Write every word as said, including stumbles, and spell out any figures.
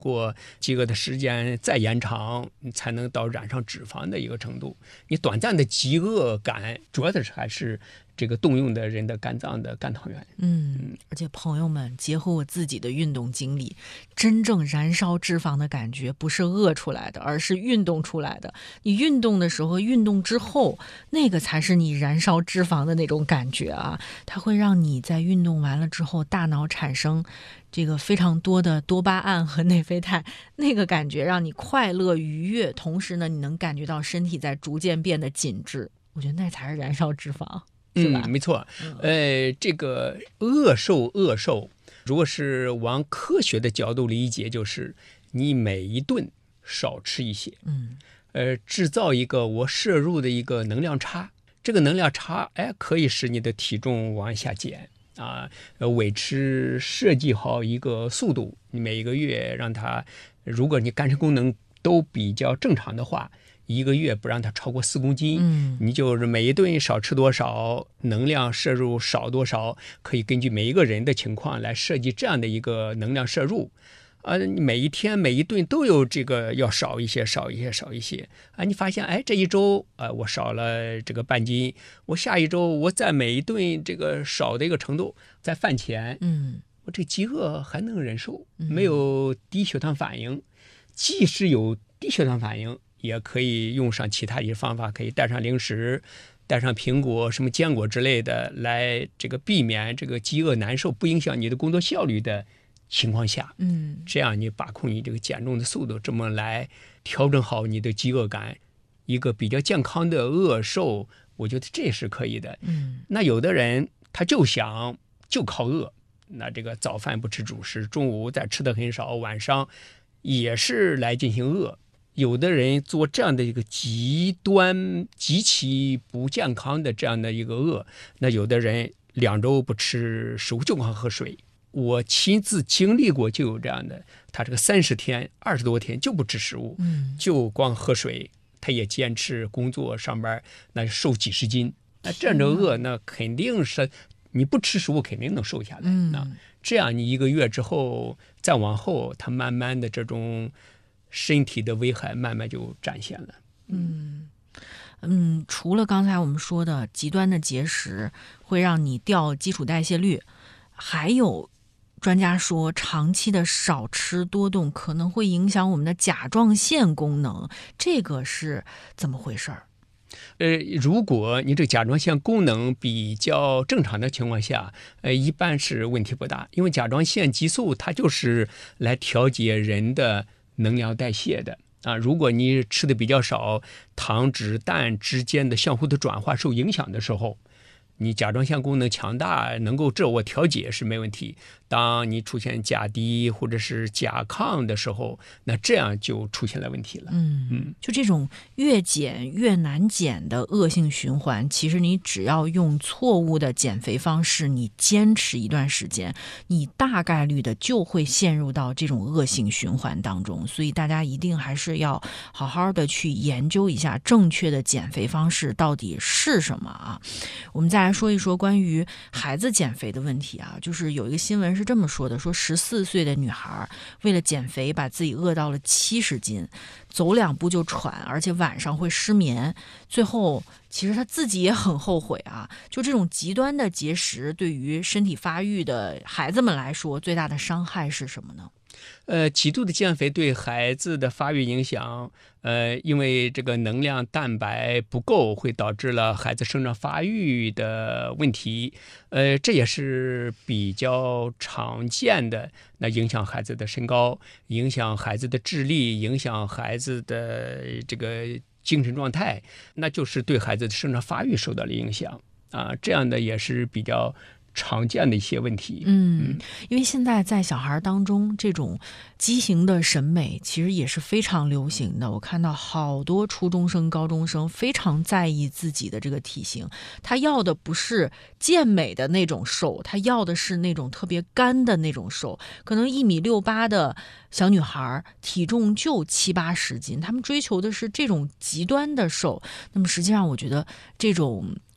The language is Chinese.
过饥饿的时间再延长，你才能到染上脂肪的一个程度。你短暂的饥饿感，主要的是还是这个动用的人的肝脏的肝糖原。 嗯，而且朋友们，结合我自己的运动经历，真正燃烧脂肪的感觉不是饿出来的，而是运动出来的。你运动的时候，运动之后，那个才是你燃烧脂肪的那种感觉啊！它会让你在运动完了之后，大脑产生这个非常多的多巴胺和内啡肽，那个感觉让你快乐愉悦，同时呢，你能感觉到身体在逐渐变得紧致。我觉得那才是燃烧脂肪。 嗯，没错。呃，这个饿瘦饿瘦，如果是往科学的角度理解，就是你每一顿少吃一些， 嗯， 呃，制造一个我摄入的一个能量差，这个能量差，哎，可以使你的体重往下减啊，呃，维持设计好一个速度，你每一个月让它，如果你肝肾功能都比较正常的话。一个月不让它超过四公斤， 嗯， 你就是每一顿少吃多少，能量摄入少多少，可以根据每一个人的情况来设计这样的一个能量摄入。啊，每一天每一顿都有这个要少一些，少一些，少一些啊！你发现，哎，这一周啊，我少了这个半斤，我下一周我在每一顿这个少的一个程度，在饭前， 嗯， 我这饥饿还能忍受， 嗯、 没有低血糖反应，即使有低血糖反应。也可以用上其他一些方法，可以带上零食，带上苹果、什么坚果之类的，来这个避免这个饥饿难受，不影响你的工作效率的情况下， 嗯， 这样你把控你这个减重的速度，这么来调整好你的饥饿感，一个比较健康的饿瘦，我觉得这是可以的。 嗯， 那有的人他就想就靠饿，那这个早饭不吃主食，中午再吃的很少，晚上也是来进行饿。有的人做这样的一个极端、极其不健康的这样的一个饿，那有的人两周不吃食物就光喝水。我亲自经历过，就有这样的，他这个三十天、二十多天就不吃食物， 嗯， 就光喝水，他也坚持工作上班，那瘦几十斤。那这样的饿，那肯定是你不吃食物肯定能瘦下来。 嗯， 那这样你一个月之后再往后，他慢慢的这种。身体的危害慢慢就展现了。 嗯嗯，除了刚才我们说的极端的节食会让你掉基础代谢率，还有专家说长期的少吃多动可能会影响我们的甲状腺功能，这个是怎么回事儿？ 呃，如果你这甲状腺功能比较正常的情况下，呃，一般是问题不大，因为甲状腺激素它就是来调节人的能量代谢的啊，如果你吃的比较少，糖脂氮之间的相互的转化受影响的时候，你甲状腺功能强大，能够自我调节是没问题。当你出现甲低或者是甲亢的时候，那这样就出现了问题了。 嗯嗯，就这种越减越难减的恶性循环，其实你只要用错误的减肥方式，你坚持一段时间，你大概率的就会陷入到这种恶性循环当中。所以大家一定还是要好好的去研究一下正确的减肥方式到底是什么啊。我们再来说一说关于孩子减肥的问题啊，就是有一个新闻是这么说的，说十四岁的女孩为了减肥把自己饿到了七十斤，走两步就喘，而且晚上会失眠，最后其实她自己也很后悔啊。就这种极端的节食对于身体发育的孩子们来说，最大的伤害是什么呢？ 呃，极度的减肥对孩子的发育影响，呃，因为这个能量蛋白不够，会导致了孩子生长发育的问题，呃，这也是比较常见的。那影响孩子的身高，影响孩子的智力，影响孩子的这个精神状态，那就是对孩子的生长发育受到了影响啊，这样的也是比较常见的一些问题。 嗯，因为现在在小孩当中，这种畸形的审美其实也是非常流行的。我看到好多初中生、高中生非常在意自己的这个体型，他要的不是健美的那种瘦，他要的是那种特别干的那种瘦。可能一米六八的小女孩体重就七八十斤，他们追求的是这种极端的瘦。那么实际上，我觉得这种